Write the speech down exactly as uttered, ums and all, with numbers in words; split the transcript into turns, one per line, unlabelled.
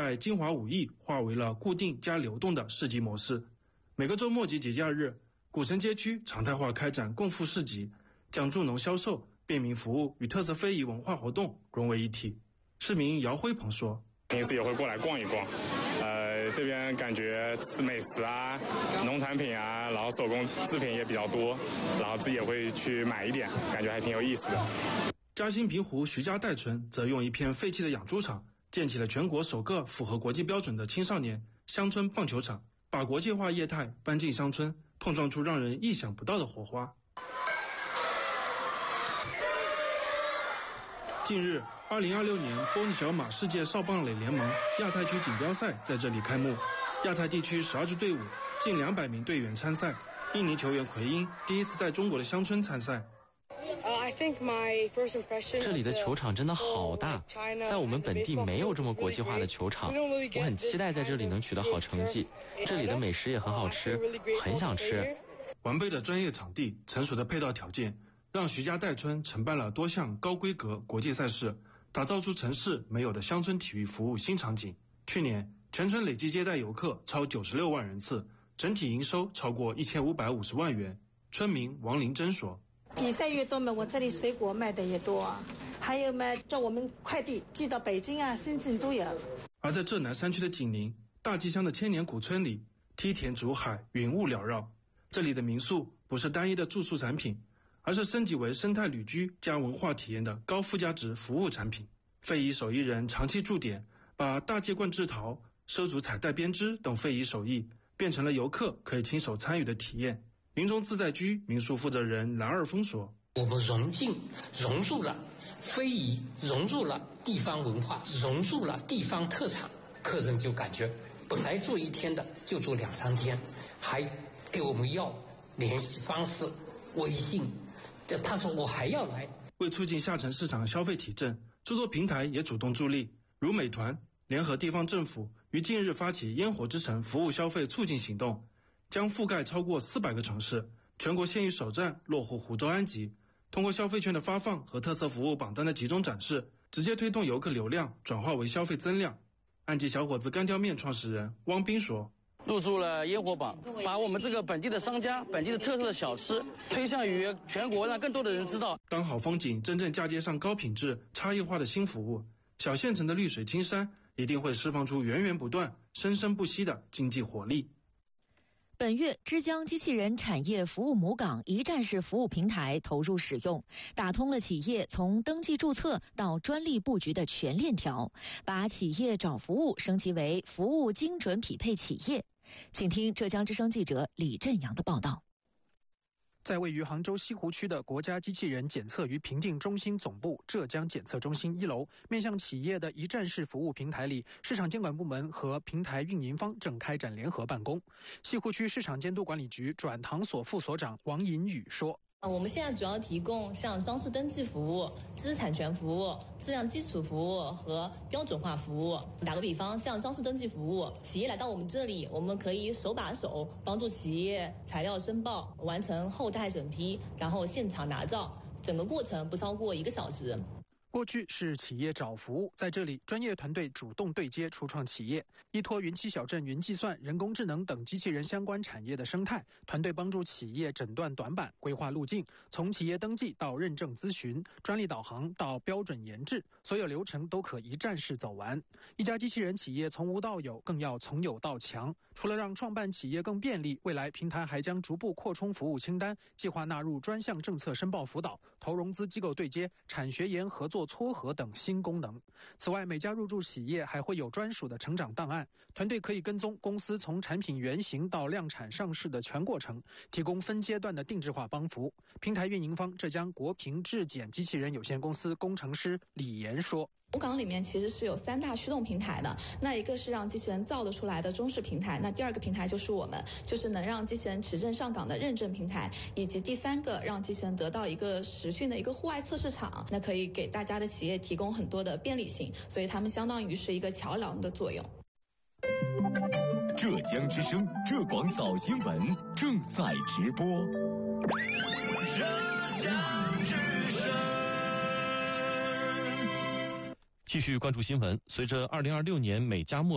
在金华五亿化为了固定加流动的市集模式。每个周末及节假日，古城街区常态化开展共赴市集，将助农销售、便民服务与特色非遗文化活动融为一体。市民姚辉鹏说：“
平时也会过来逛一逛，呃，这边感觉吃美食啊、农产品啊，然后手工制品也比较多，然后自己也会去买一点，感觉还挺有意思的。”
嘉兴平湖徐家代村则用一片废弃的养猪场建起了全国首个符合国际标准的青少年乡村棒球场，把国际化业态搬进乡村，碰撞出让人意想不到的火花。近日，二零二六年波尼小马世界少棒垒联盟亚太区锦标赛在这里开幕。亚太地区十二支队伍，近两百名队员参赛。印尼球员奎因第一次在中国的乡村参赛。
这里的球场真的好大，在我们本地没有这么国际化的球场，我很期待在这里能取得好成绩。这里的美食也很好吃，很想吃。
完备的专业场地、成熟的配套条件，让徐家代村承办了多项高规格国际赛事，打造出城市没有的乡村体育服务新场景。去年，全村累计接待游客超九十六万人次，整体营收超过一千五百五十万元。村民王林珍说：“
比赛越多嘛，我这里水果卖的也多啊，还有嘛，叫我们快递寄到北京啊、深圳都有。”
而在浙南山区的景宁大吉乡的千年古村里，梯田竹海，云雾缭绕。这里的民宿不是单一的住宿产品，而是升级为生态旅居加文化体验的高附加值服务产品。非遗手艺人长期驻点，把大接棍制陶、畲竹彩带编织等非遗手艺变成了游客可以亲手参与的体验。云中自在居民宿负责人蓝二峰说：“
我们融进融入了非遗，融入了地方文化，融入了地方特产，客人就感觉本来住一天的就住两三天，还给我们要联系方式、微信，他说我还要来。”
为促进下沉市场消费提振，诸多平台也主动助力，如美团联合地方政府于近日发起烟火之城服务消费促进行动，将覆盖超过四百个城市，全国县域首站落户湖州安吉。通过消费券的发放和特色服务榜单的集中展示，直接推动游客流量转化为消费增量。安吉小伙子干雕面创始人汪斌说：“
入驻了烟火榜，把我们这个本地的商家、本地的特色的小吃推向于全国，让更多的人知道。
当好风景真正嫁接上高品质、差异化的新服务，小县城的绿水青山一定会释放出源源不断、生生不息的经济活力。”
本月，枝江机器人产业服务母港一站式服务平台投入使用，打通了企业从登记注册到专利布局的全链条，把企业找服务升级为服务精准匹配企业。请听浙江之声记者李振阳的报道。
在位于杭州西湖区的国家机器人检测与评定中心总部浙江检测中心一楼，面向企业的一站式服务平台里，市场监管部门和平台运营方正开展联合办公。西湖区市场监督管理局转塘所副所长王银宇说：“
我们现在主要提供像商事登记服务、知识产权服务、质量基础服务和标准化服务。打个比方，像商事登记服务，企业来到我们这里，我们可以手把手帮助企业材料申报，完成后台审批，然后现场拿照，整个过程不超过一个小时。”
过去是企业找服务，在这里专业团队主动对接初创企业，依托云栖小镇、云计算、人工智能等机器人相关产业的生态，团队帮助企业诊断短板、规划路径，从企业登记到认证咨询、专利导航到标准研制，所有流程都可一站式走完。一家机器人企业从无到有，更要从有到强。除了让创办企业更便利，未来平台还将逐步扩充服务清单，计划纳入专项政策申报辅导、投融资机构对接、产学研合作撮合等新功能。此外，每家入驻企业还会有专属的成长档案，团队可以跟踪公司从产品原型到量产上市的全过程，提供分阶段的定制化帮扶。平台运营方浙江国平质检机器人有限公司工程师李岩说：“
母港里面其实是有三大驱动平台的，那一个是让机器人造得出来的中式平台，那第二个平台就是我们，就是能让机器人持证上岗的认证平台，以及第三个让机器人得到一个实训的一个户外测试场，那可以给大家的企业提供很多的便利性，所以他们相当于是一个桥梁的作用。”
浙江之声浙广早新闻正在直播。
浙江之声。
继续关注新闻，随着二零二六年美加墨